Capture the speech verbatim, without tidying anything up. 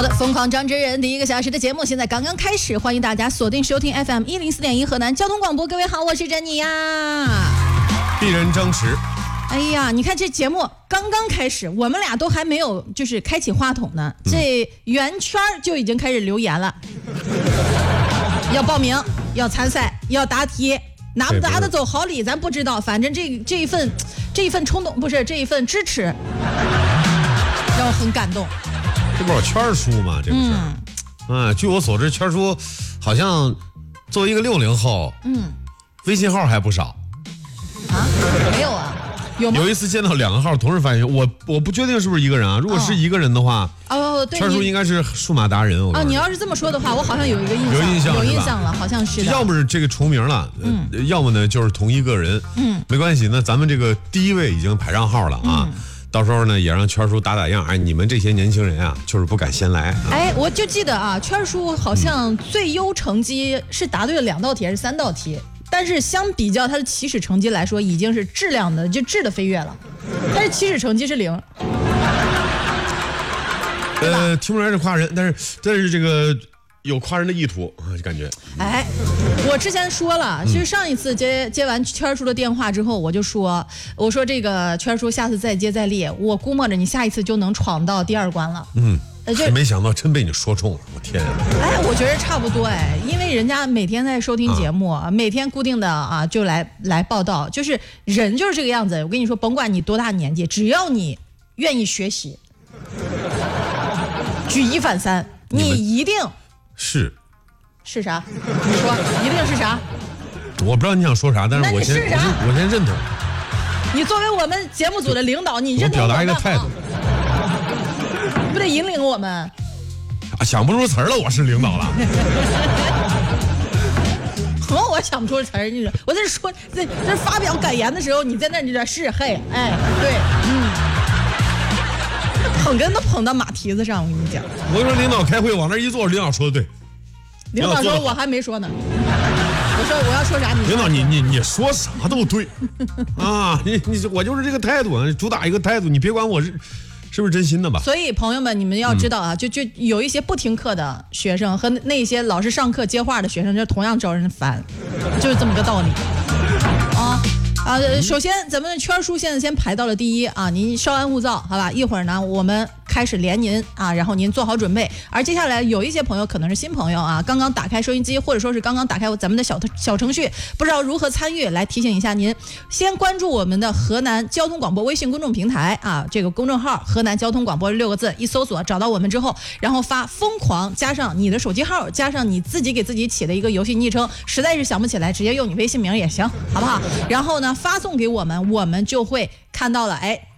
好的，疯狂张真人第一个小时的节目现在刚刚开始，欢迎大家锁定收听 F M 一零四点一河南交通广播。各位好，我是珍妮呀。 鄙人张弛。 哎呀，你看这节目刚刚开始，我们俩都还没有就是开启话筒呢，这圆圈就已经开始留言了，要报名，要参赛，要答题，拿不拿得走好礼咱不知道，反正这这一份这一份冲动不是这一份支持，让我很感动。 这不是圈叔吗？这不是、嗯、啊？据我所知，圈叔好像作为一个六零后，嗯，微信号还不少啊？没有啊？有吗？ 有一次见到两个号同时发现，我我不确定是不是一个人啊。如果是一个人的话， 哦，对， 圈叔应该是数码达人。 啊，你要是这么说的话，我好像有一个印象， 有印象， 有印象了，好像是的。 要么是这个重名了，嗯，要么呢就是同一个人，嗯，没关系。那咱们这个第一位已经排上号了啊。嗯，到时候呢，也让圈叔打打样。哎，你们这些年轻人啊，就是不敢先来。 哎，我就记得啊，圈叔好像最优成绩是答对了两道题还是三道题，但是相比较他的起始成绩来说，已经是质量的就质的飞跃了。但是起始成绩是零。 呃，听不出来是夸人，但是但是这个有夸人的意图啊，就感觉。 哎，我之前说了，其实上一次接接完圈叔的电话之后，我就说，我说这个圈叔下次再接再厉，我估摸着你下一次就能闯到第二关了。嗯， 还没想到真被你说中了，我天啊！ 哎，我觉得差不多哎，因为人家每天在收听节目，啊、每天固定的啊就来来报道，就是人就是这个样子。我跟你说，甭管你多大年纪，只要你愿意学习，举一反三，你一定。 是， 是啥？你说一定是啥？ 我不知道你想说啥，但是我先是啥我先认同。 你作为我们节目组的领导，你认同我表达一个态度， 你不得引领我们？ 啊，想不出词儿了，我是领导了。 哦，我想不出词儿，你说我在说在在发表感言的时候，你在那你这是嘿，哎，对，嗯。捧哏都捧到马蹄子上，我跟你讲。 我说领导开会往那一坐，领导说的对。 领导说我还没说呢。我说我要说啥？你领导你你你说啥都对啊！你你我就是这个态度，主打一个态度，你别管我是是不是真心的吧。 所以朋友们，你们要知道啊，嗯、就就有一些不听课的学生和那些老是上课接话的学生，就同样招人烦，就是这么个道理啊。啊，首先咱们圈叔现在先排到了第一啊，您稍安勿躁，好吧？一会儿呢，我们开始连您啊，然后您做好准备。而接下来有一些朋友可能是新朋友啊，刚刚打开收音机，或者说是刚刚打开咱们的小小程序，不知道如何参与，来提醒一下您，先关注我们的河南交通广播微信公众平台啊，这个公众号河南交通广播六个字，一搜索找到我们之后，然后发疯狂加上你的手机号，加上你自己给自己起的一个游戏昵称，实在是想不起来，直接用你微信名也行，好不好？然后呢，发送给我们，我们就会看到了，哎，